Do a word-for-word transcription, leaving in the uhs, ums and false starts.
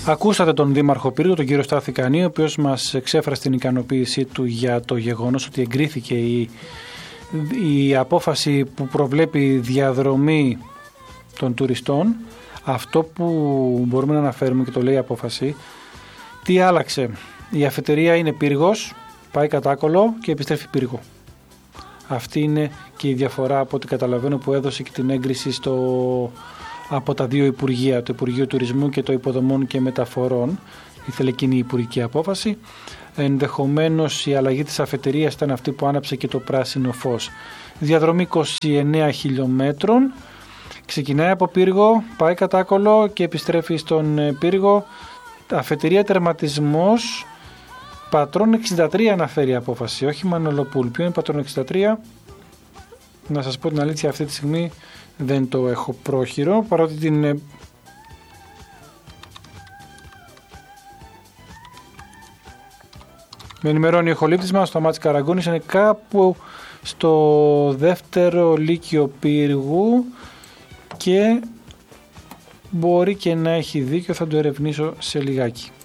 Ακούσατε τον Δήμαρχο Πύργου, τον κύριο Στάθη Κανή, ο οποίος μας εξέφρασε την ικανοποίησή του για το γεγονός ότι εγκρίθηκε η, η απόφαση που προβλέπει διαδρομή των τουριστών. Αυτό που μπορούμε να αναφέρουμε και το λέει η απόφαση, τι άλλαξε. Η αφετηρία είναι Πύργος, πάει Κατάκολο και επιστρέφει Πύργο. Αυτή είναι και η διαφορά από ό,τι καταλαβαίνω που έδωσε και την έγκριση στο, από τα δύο Υπουργεία, το Υπουργείο Τουρισμού και το Υποδομών και Μεταφορών. Ήθελε εκείνη η υπουργική απόφαση. Ενδεχομένως η αλλαγή της αφετηρίας ήταν αυτή που άναψε και το πράσινο φως. Διαδρομή είκοσι εννέα χιλιόμετρων. Ξεκινάει από Πύργο, πάει Κατάκολο και επιστρέφει στον Πύργο. Αφετηρία τερματισμός Πατρών εξήντα τρία αναφέρει η απόφαση, όχι Μανολοπούλ. Ποιο είναι Πατρών εξήντα τρία? Να σας πω την αλήθεια, αυτή τη στιγμή δεν το έχω πρόχειρο, παρότι την... Με ενημερώνει ο ηχολήπτης μας, το Μάτς Καραγκούνης είναι κάπου στο δεύτερο λύκειο Πύργου και μπορεί και να έχει δίκιο, θα το ερευνήσω σε λιγάκι.